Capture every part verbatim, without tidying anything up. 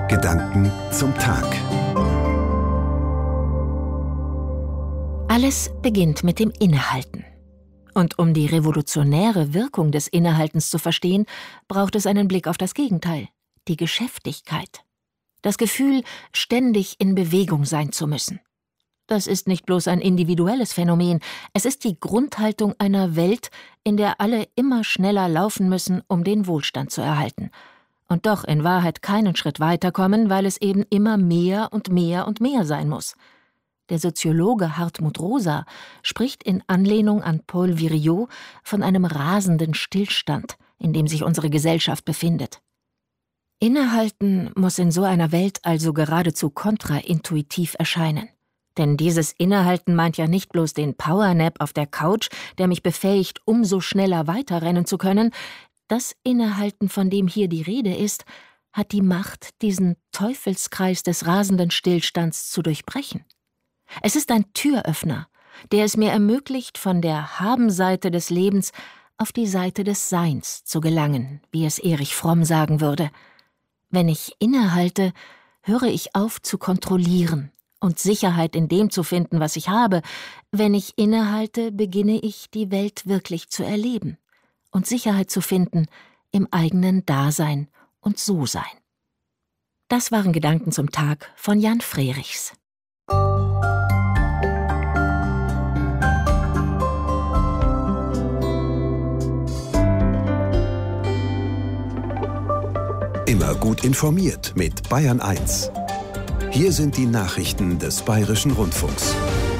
Gedanken zum Tag. Alles beginnt mit dem Innehalten. Und um die revolutionäre Wirkung des Innehaltens zu verstehen, braucht es einen Blick auf das Gegenteil, die Geschäftigkeit. Das Gefühl, ständig in Bewegung sein zu müssen. Das ist nicht bloß ein individuelles Phänomen, es ist die Grundhaltung einer Welt, in der alle immer schneller laufen müssen, um den Wohlstand zu erhalten. Und doch in Wahrheit keinen Schritt weiterkommen, weil es eben immer mehr und mehr und mehr sein muss. Der Soziologe Hartmut Rosa spricht in Anlehnung an Paul Virilio von einem rasenden Stillstand, in dem sich unsere Gesellschaft befindet. Innehalten muss in so einer Welt also geradezu kontraintuitiv erscheinen. Denn dieses Innehalten meint ja nicht bloß den Powernap auf der Couch, der mich befähigt, umso schneller weiterrennen zu können. Das Innehalten, von dem hier die Rede ist, hat die Macht, diesen Teufelskreis des rasenden Stillstands zu durchbrechen. Es ist ein Türöffner, der es mir ermöglicht, von der Haben-Seite des Lebens auf die Seite des Seins zu gelangen, wie es Erich Fromm sagen würde. Wenn ich innehalte, höre ich auf zu kontrollieren und Sicherheit in dem zu finden, was ich habe. Wenn ich innehalte, beginne ich, die Welt wirklich zu erleben und Sicherheit zu finden im eigenen Dasein und So-Sein. Das waren Gedanken zum Tag von Jan Frerichs. Immer gut informiert mit Bayern eins. Hier sind die Nachrichten des Bayerischen Rundfunks.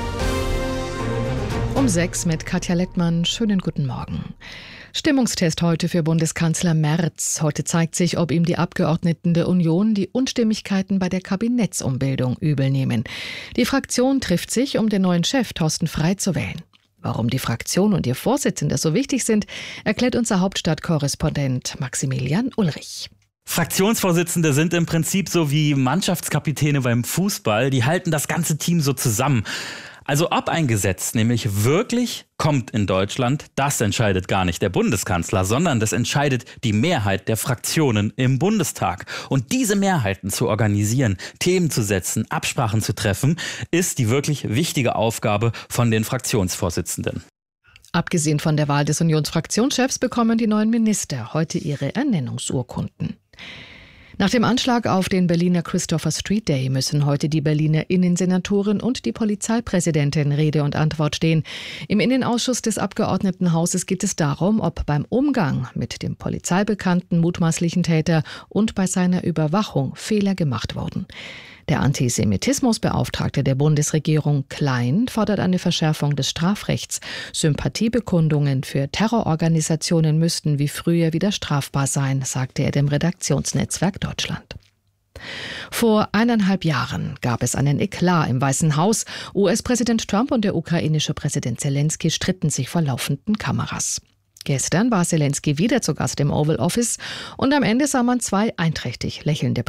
Um sechs mit Katja Lettmann. Schönen guten Morgen. Stimmungstest heute für Bundeskanzler Merz. Heute zeigt sich, ob ihm die Abgeordneten der Union die Unstimmigkeiten bei der Kabinettsumbildung übel nehmen. Die Fraktion trifft sich, um den neuen Chef Thorsten Frey zu wählen. Warum die Fraktion und ihr Vorsitzender so wichtig sind, erklärt unser Hauptstadtkorrespondent Maximilian Ulrich. Fraktionsvorsitzende sind im Prinzip so wie Mannschaftskapitäne beim Fußball. Die halten das ganze Team so zusammen. Also ob ein Gesetz nämlich wirklich kommt in Deutschland, das entscheidet gar nicht der Bundeskanzler, sondern das entscheidet die Mehrheit der Fraktionen im Bundestag. Und diese Mehrheiten zu organisieren, Themen zu setzen, Absprachen zu treffen, ist die wirklich wichtige Aufgabe von den Fraktionsvorsitzenden. Abgesehen von der Wahl des Unionsfraktionschefs bekommen die neuen Minister heute ihre Ernennungsurkunden. Nach dem Anschlag auf den Berliner Christopher Street Day müssen heute die Berliner Innensenatorin und die Polizeipräsidentin Rede und Antwort stehen. Im Innenausschuss des Abgeordnetenhauses geht es darum, ob beim Umgang mit dem polizeibekannten mutmaßlichen Täter und bei seiner Überwachung Fehler gemacht wurden. Der Antisemitismusbeauftragte der Bundesregierung Klein fordert eine Verschärfung des Strafrechts. Sympathiebekundungen für Terrororganisationen müssten wie früher wieder strafbar sein, sagte er dem Redaktionsnetzwerk Deutschland. Vor eineinhalb Jahren gab es einen Eklat im Weißen Haus. U S-Präsident Trump und der ukrainische Präsident Zelensky stritten sich vor laufenden Kameras. Gestern war Zelensky wieder zu Gast im Oval Office und am Ende sah man zwei einträchtig lächelnde